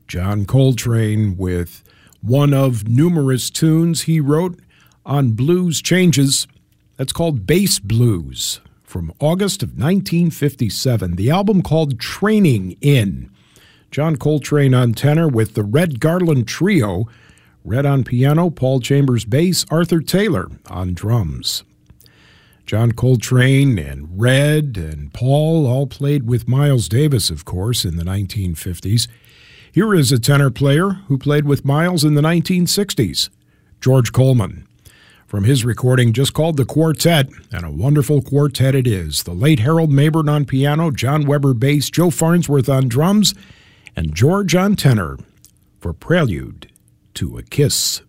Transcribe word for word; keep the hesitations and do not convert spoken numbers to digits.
John Coltrane with one of numerous tunes he wrote on blues changes. That's called Bass Blues from August of nineteen fifty-seven. The album called Training In. John Coltrane on tenor with the Red Garland Trio. Red on piano, Paul Chambers bass, Arthur Taylor on drums. John Coltrane and Red and Paul all played with Miles Davis, of course, in the nineteen fifties. Here is a tenor player who played with Miles in the nineteen sixties, George Coleman. From his recording just called The Quartet, and a wonderful quartet it is. The late Harold Mabern on piano, John Weber bass, Joe Farnsworth on drums, and George on tenor for Prelude to a Kiss.